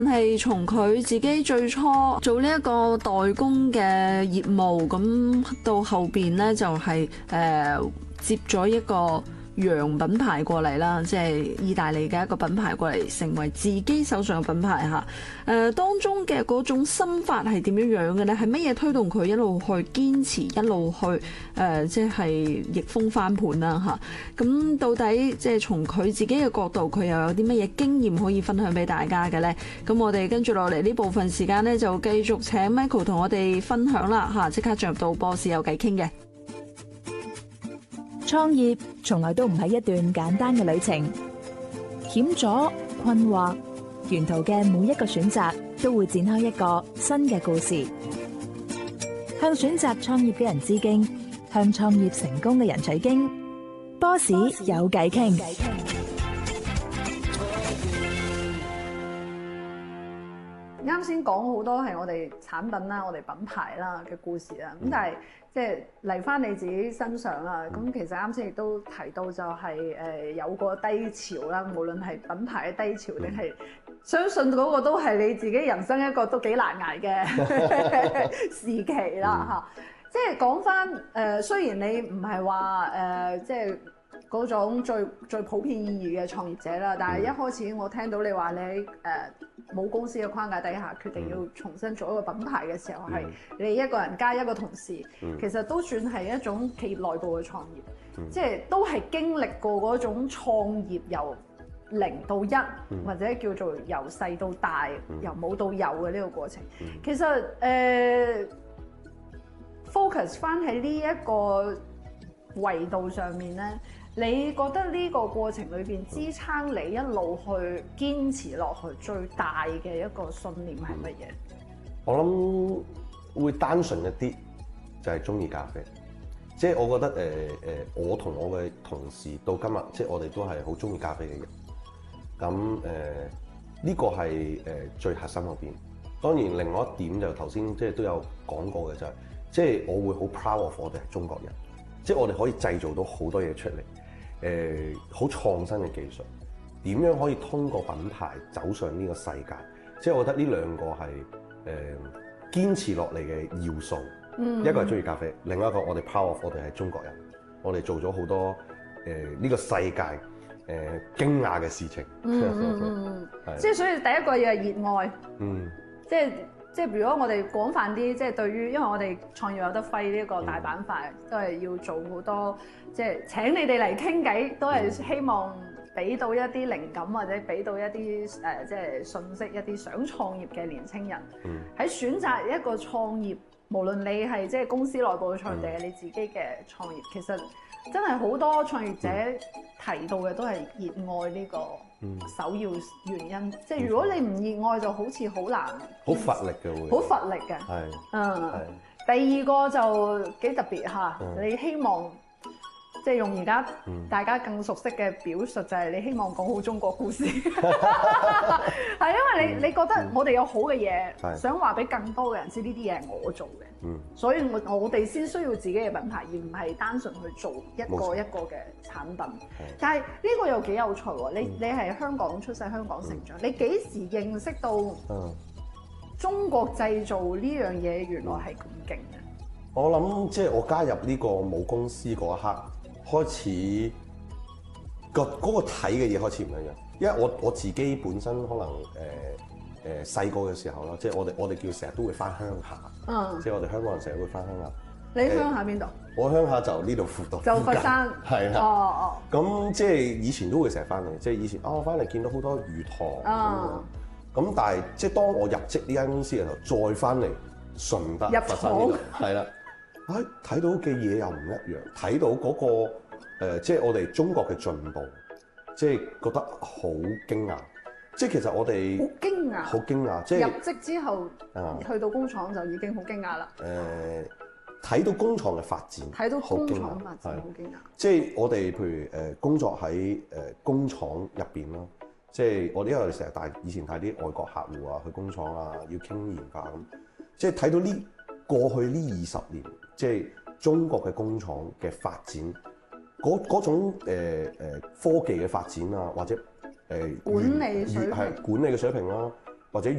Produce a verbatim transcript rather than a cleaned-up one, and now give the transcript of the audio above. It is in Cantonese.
係從佢自己最初做呢一個代工嘅業務，咁到後邊呢，就係、是、誒、呃、接咗一個洋品牌過嚟啦，即係意大利嘅一個品牌過嚟，成為自己手上嘅品牌嚇。誒、呃、當中嘅嗰種心法係點樣樣嘅呢？係乜嘢推動佢一路去堅持，一路去誒、呃、即係逆風翻盤啦嚇？咁到底即係從佢自己嘅角度，佢又有啲乜嘢經驗可以分享俾大家嘅呢？咁我哋跟住落嚟呢部分時間呢，就繼續請 Michael 同我哋分享啦嚇，即刻進入到波士有偈傾嘅。 創業從來都唔係一段簡單嘅旅程，險阻、困惑，沿途嘅每一個選擇都會展開一個新嘅故事。向選擇創業嘅人致敬，向創業成功嘅人取經。波士有偈傾。 啱先講好多係我哋產品啦、我哋品牌啦嘅故事啦，咁但係即係嚟翻你自己身上啦。咁其實啱先亦都提到就係誒有個低潮啦，無論係品牌嘅低潮定係相信嗰個都係你自己人生一個都幾難捱嘅時期啦嚇。即係講翻誒，雖然你唔係話誒即係嗰種最最普遍意義嘅創業者啦，但係一開始我聽到你話你誒冇公司嘅框架底下決定要重新做一個品牌嘅時候，係、嗯、你一個人加一個同事，嗯、其實都算係一種企業內部嘅創業，嗯、即係都係經歷過嗰種創業由零到一，嗯、或者叫做由細到大，嗯、由冇到有嘅呢個過程。嗯、其實誒、呃、focus 翻喺呢一個維度上面咧。你覺得呢個過程裏邊支撐你一路去堅持落去最大嘅一個信念係乜嘢？ 我諗會單純一啲，就係中意咖啡。即係我覺得誒誒、呃，我同我嘅同事到今日，即係我哋都係好中意咖啡嘅人。咁誒呢個係誒、呃、最核心嗰邊。當然，另外一點就頭先即係都有講過嘅就係、是，即係我會好 proud of 我哋係中國人。即係我哋可以製造到好多嘢出嚟。誒好、呃、創新嘅技術，點樣可以通過品牌走上呢個世界？即係我覺得呢兩個係誒、呃、堅持落嚟嘅要素。嗯、一個係中意咖啡，另外一個我哋 power of 我哋係中國人，我哋做咗好多誒呢、呃呢個世界誒、呃、驚訝嘅事情。嗯嗯嗯， 即係所以第一個嘢係熱愛。嗯，即係。即係如果我哋廣泛啲，即係對於，因為我哋創業有得揮呢一個大板塊，嗯、都係要做好多，即係請你哋嚟傾偈，都係希望俾到一啲靈感或者俾到一啲誒、呃、即係信息，一啲想創業嘅年輕人喺、嗯、選擇一個創業，無論你係即係公司內部嘅創業定係你自己嘅創業，其實真係好多創業者提到嘅都係熱愛呢個首要原因。嗯、即係如果你唔熱愛，就好似好難， 好乏力嘅會， 好乏力嘅。係，嗯。第二個就幾特別嚇，嗯、你希望即係用而家大家更熟悉嘅表述，就係你希望講好中國故事。係因為你你覺得我哋有好嘅嘢，嗯、想話俾更多嘅人知，呢啲嘢係我做嘅。嗯，所以我我哋先需要自己嘅品牌，而唔係單純去做一個一個嘅產品。嗯、但係呢個又幾有趣喎！你你係香港出世、香港成長，嗯、你幾時認識到中國製造呢樣嘢原來係咁勁嘅？ 我諗即係我加入呢個母公司嗰一刻，開始個嗰個睇嘅嘢開始唔一樣。因為我我自己本身可能誒。呃誒細個嘅時候啦，即係我哋我哋叫成日都會翻鄉下，嗯、即係我哋香港人成日會翻鄉下。 你鄉下邊度？ 我鄉下就呢度輔導， 就佛山， 係啦。 哦哦。 咁即係以前都會成日翻嚟，即係以前啊，我翻嚟見到好多魚塘。咁、嗯、但係即係當我入職呢間公司嘅時候，再翻嚟順德佛山呢度，係啦，啊睇到嘅嘢又唔一樣，睇到嗰、嗰個、呃、即係我哋中國嘅進步，即係覺得好驚訝。即係其實我哋好驚訝， 好驚訝！即係入職之後，嗯、去到工廠就已經好驚訝啦。誒、 呃，睇到工廠嘅發展， 睇到工廠發展好驚訝。 即係我哋譬如誒、呃、工作喺誒、呃、工廠入邊啦，即係我哋因為我哋成日帶以前帶啲外國客戶啊去工廠啊，要傾研發咁，即係睇到呢過去呢二十年，即係中國嘅工廠嘅發展，嗰嗰種誒、呃呃、科技嘅發展啊，或者誒、呃、 管理水平係管理嘅水平啦， 或者